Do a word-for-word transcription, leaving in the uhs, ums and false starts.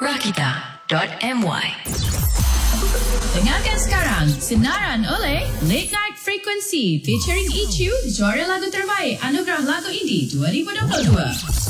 rakita dot m y. Dengarkan sekarang sinaran oleh Late Night Frequency featuring Ichiu, juara lagu terbaik Anugerah Lagu Indie dua ribu dua puluh dua.